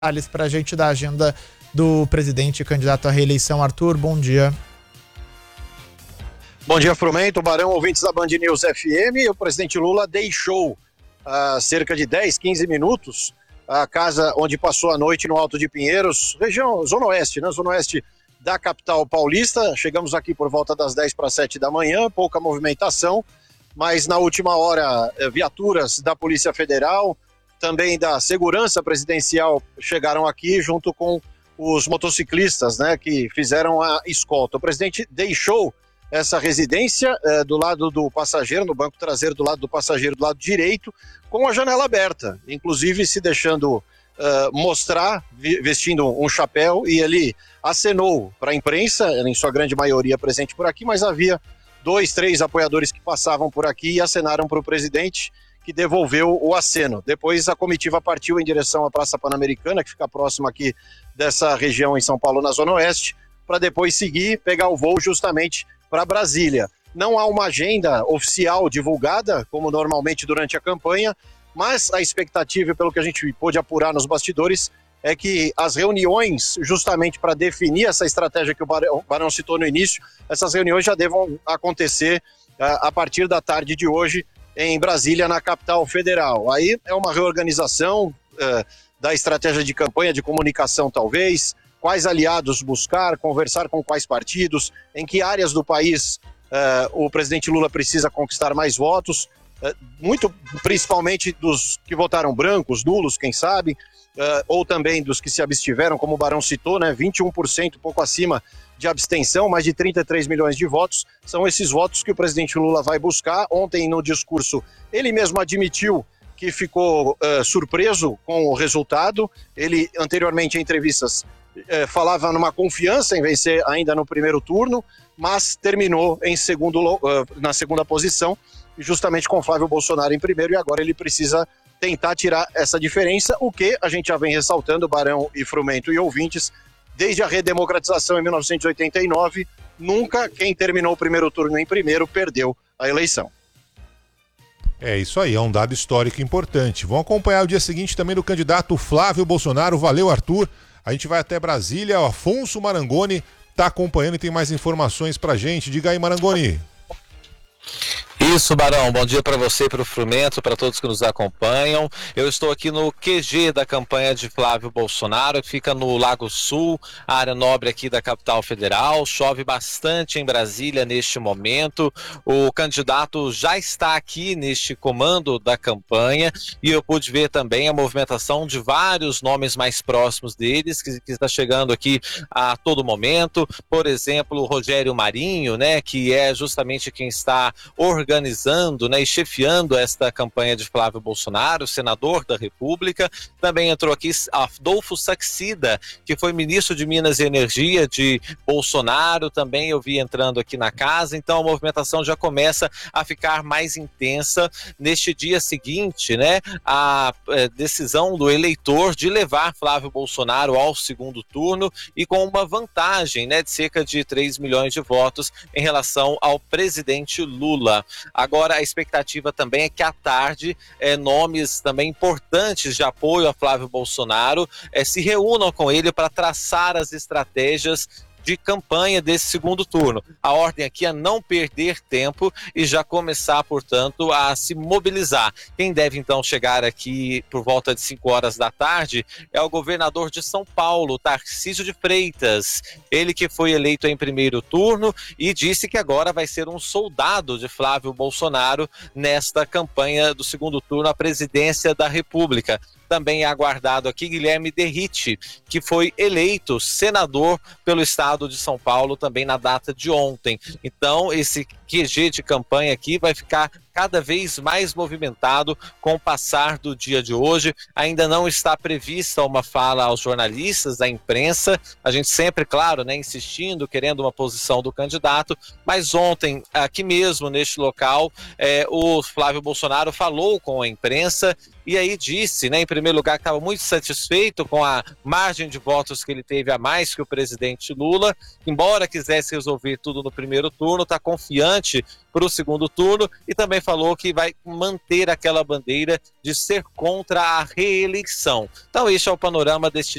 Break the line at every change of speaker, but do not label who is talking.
detalhes para a gente da agenda do presidente candidato à reeleição. Arthur, bom dia.
Bom dia, Frumento, Barão, ouvintes da Band News FM. O presidente Lula deixou há cerca de 10, 15 minutos a casa onde passou a noite no Alto de Pinheiros, região Zona Oeste, né? Zona Oeste da capital paulista. Chegamos aqui por volta das 10 para 7 da manhã, pouca movimentação, mas na última hora viaturas da Polícia Federal, também da Segurança Presidencial chegaram aqui junto com os motociclistas, né, que fizeram a escolta. O presidente deixou essa residência do lado do passageiro, no banco traseiro do lado do passageiro, do lado direito, com a janela aberta, inclusive se deixando mostrar, vestindo um chapéu, e ele acenou para a imprensa, em sua grande maioria presente por aqui, mas havia 2, 3 apoiadores que passavam por aqui e acenaram para o presidente, que devolveu o aceno. Depois a comitiva partiu em direção à Praça Pan-Americana, que fica próxima aqui dessa região em São Paulo, na Zona Oeste, para depois seguir, pegar o voo justamente para Brasília. Não há uma agenda oficial divulgada, como normalmente durante a campanha, mas a expectativa, pelo que a gente pôde apurar nos bastidores, é que as reuniões, justamente para definir essa estratégia que o Barão citou no início, essas reuniões já devam acontecer a partir da tarde de hoje em Brasília, na capital federal. Aí é uma reorganização da estratégia de campanha, de comunicação talvez, quais aliados buscar, conversar com quais partidos, em que áreas do país o presidente Lula precisa conquistar mais votos, muito principalmente dos que votaram brancos, nulos, quem sabe, ou também dos que se abstiveram, como o Barão citou, né, 21%, pouco acima de abstenção, mais de 33 milhões de votos, são esses votos que o presidente Lula vai buscar. Ontem, no discurso, ele mesmo admitiu que ficou surpreso com o resultado. Ele, anteriormente, em entrevistas, falava numa confiança em vencer ainda no primeiro turno, mas terminou na segunda posição, justamente com Flávio Bolsonaro em primeiro, e agora ele precisa tentar tirar essa diferença, o que a gente já vem ressaltando, Barão e Frumento e ouvintes, desde a redemocratização em 1989, nunca quem terminou o primeiro turno em primeiro perdeu a eleição.
É isso aí, é um dado histórico importante. Vamos acompanhar o dia seguinte também do candidato Flávio Bolsonaro. Valeu, Arthur. A gente vai até Brasília. O Afonso Marangoni está acompanhando e tem mais informações pra gente. Diga aí, Marangoni.
Isso, Barão, bom dia para você, para o Frumento, para todos que nos acompanham. Eu estou aqui no QG da campanha de Flávio Bolsonaro, que fica no Lago Sul, a área nobre aqui da capital federal. Chove bastante em Brasília neste momento. O candidato já está aqui neste comando da campanha e eu pude ver também a movimentação de vários nomes mais próximos deles, que está chegando aqui a todo momento. Por exemplo, o Rogério Marinho, né, que é justamente quem está organizando, né, e chefiando esta campanha de Flávio Bolsonaro, senador da República. Também entrou aqui Adolfo Saxida, que foi ministro de Minas e Energia de Bolsonaro, também eu vi entrando aqui na casa. Então a movimentação já começa a ficar mais intensa neste dia seguinte, né, a decisão do eleitor de levar Flávio Bolsonaro ao segundo turno e com uma vantagem, né, de cerca de 3 milhões de votos em relação ao presidente Lula. Agora a expectativa também é que à tarde nomes também importantes de apoio a Flávio Bolsonaro se reúnam com ele para traçar as estratégias de campanha desse segundo turno. A ordem aqui é não perder tempo e já começar, portanto, a se mobilizar. Quem deve, então, chegar aqui por volta de 5 horas da tarde é o governador de São Paulo, Tarcísio de Freitas. Ele que foi eleito em primeiro turno e disse que agora vai ser um soldado de Flávio Bolsonaro nesta campanha do segundo turno à presidência da República. Também é aguardado aqui Guilherme Derrite, que foi eleito senador pelo estado de São Paulo também na data de ontem. Então, esse QG de campanha aqui vai ficar cada vez mais movimentado com o passar do dia de hoje. Ainda não está prevista uma fala aos jornalistas, à imprensa. A gente sempre, claro, né, insistindo, querendo uma posição do candidato, mas ontem, aqui mesmo, neste local, o Flávio Bolsonaro falou com a imprensa e aí disse, né, em primeiro lugar, que estava muito satisfeito com a margem de votos que ele teve a mais que o presidente Lula, embora quisesse resolver tudo no primeiro turno, está confiante para o segundo turno, e também também falou que vai manter aquela bandeira de ser contra a reeleição. Então, este é o panorama deste